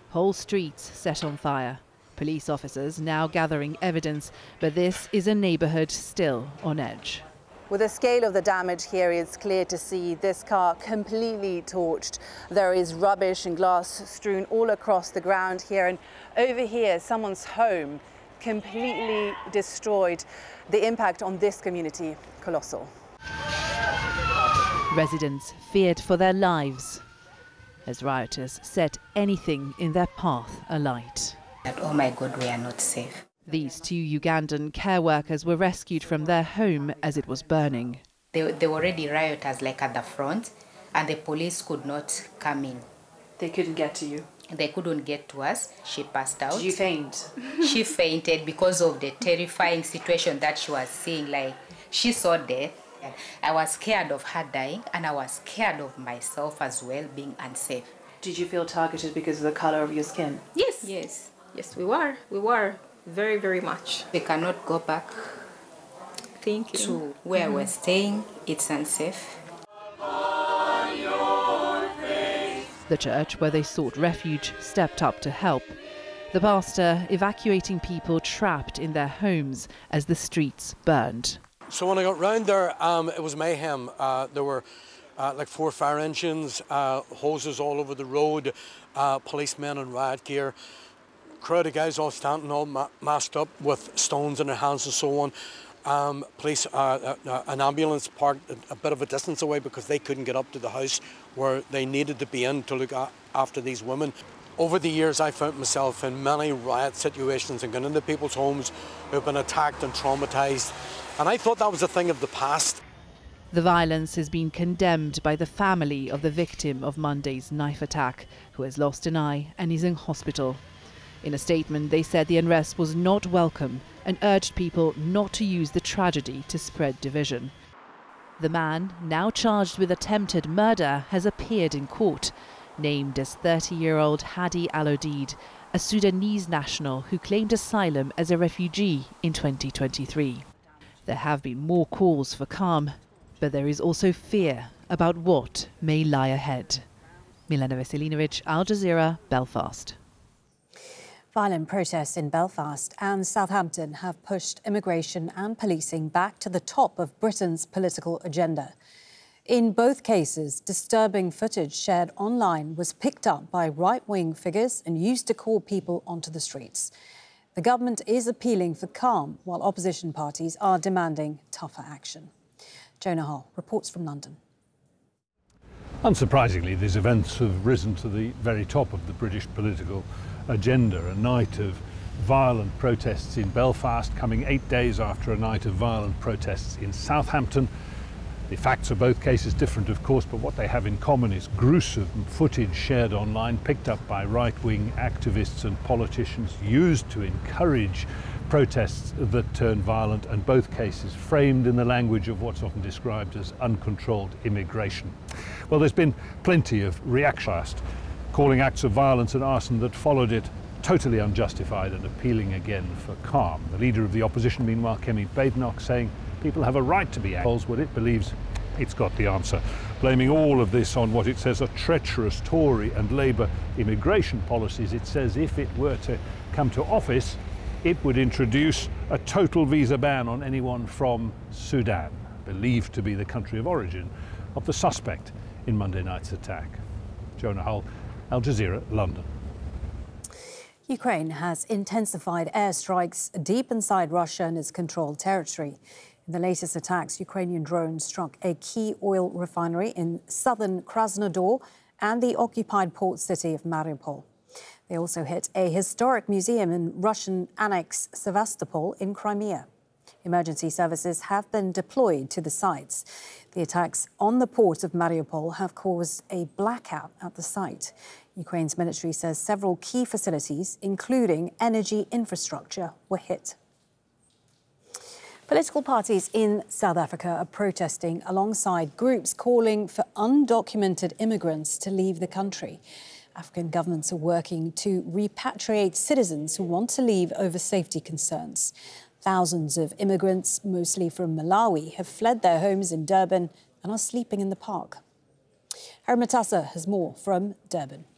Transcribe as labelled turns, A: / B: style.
A: Whole streets set on fire. Police officers now gathering evidence, but this is a neighbourhood still on edge.
B: With the scale of the damage here, it's clear to see this car completely torched. There is rubbish and glass strewn all across the ground here, and over here, someone's home completely destroyed. The impact on this community, colossal.
A: Residents feared for their lives as rioters set anything in their path alight.
C: Oh my God, we are not safe.
A: These two Ugandan care workers were rescued from their home as it was burning.
C: There were already rioters like at the front, and the police could not come in.
B: They couldn't get to you?
C: They couldn't get to us. She passed out.
B: Did you faint?
C: She fainted because of the terrifying situation that she was seeing. Like, she saw death. I was scared of her dying, and I was scared of myself as well, being unsafe.
B: Did you feel targeted because of the color of your skin?
C: Yes.
D: Yes, we were. Very, very much.
C: We cannot go back to where we're staying. It's unsafe.
A: The church where they sought refuge stepped up to help. The pastor evacuating people trapped in their homes as the streets burned.
E: So when I got round there, it was mayhem. There were like 4 fire engines, hoses all over the road, policemen in riot gear. Crowd of guys all standing, all masked up with stones in their hands and so on. Police, an ambulance parked a bit of a distance away because they couldn't get up to the house where they needed to be in to look after these women. Over the years, I found myself in many riot situations and gone into people's homes who've been attacked and traumatised. And I thought that was a thing of the past.
A: The violence has been condemned by the family of the victim of Monday's knife attack, who has lost an eye and is in hospital. In a statement, they said the unrest was not welcome and urged people not to use the tragedy to spread division. The man, now charged with attempted murder, has appeared in court, named as 30-year-old Hadi Al-Odid, a Sudanese national who claimed asylum as a refugee in 2023. There have been more calls for calm, but there is also fear about what may lie ahead. Milena Veselinovic, Al Jazeera, Belfast.
F: Violent protests in Belfast and Southampton have pushed immigration and policing back to the top of Britain's political agenda. In both cases, disturbing footage shared online was picked up by right-wing figures and used to call people onto the streets. The government is appealing for calm, while opposition parties are demanding tougher action. Jonah Hull reports from London.
G: Unsurprisingly, these events have risen to the very top of the British political agenda. A night of violent protests in Belfast, coming 8 days after a night of violent protests in Southampton. The facts of both cases different, of course, but what they have in common is gruesome footage shared online, picked up by right-wing activists and politicians, used to encourage protests that turn violent, and both cases framed in the language of what's often described as uncontrolled immigration. Well, there's been plenty of reaction, calling acts of violence and arson that followed it totally unjustified and appealing again for calm. The leader of the opposition, meanwhile, Kemi Badenoch, saying people have a right to be angry, what it believes it's got the answer, blaming all of this on what it says are treacherous Tory and Labour immigration policies. It says if it were to come to office, it would introduce a total visa ban on anyone from Sudan, believed to be the country of origin of the suspect in Monday night's attack. Jonah Hull, Al Jazeera, London.
F: Ukraine has intensified airstrikes deep inside Russia and its controlled territory. In the latest attacks, Ukrainian drones struck a key oil refinery in southern Krasnodar and the occupied port city of Mariupol. They also hit a historic museum in Russian annex Sevastopol in Crimea. Emergency services have been deployed to the sites. The attacks on the port of Mariupol have caused a blackout at the site. Ukraine's military says several key facilities, including energy infrastructure, were hit. Political parties in South Africa are protesting alongside groups calling for undocumented immigrants to leave the country. African governments are working to repatriate citizens who want to leave over safety concerns. Thousands of immigrants, mostly from Malawi, have fled their homes in Durban and are sleeping in the park. Harry Matassa has more from Durban.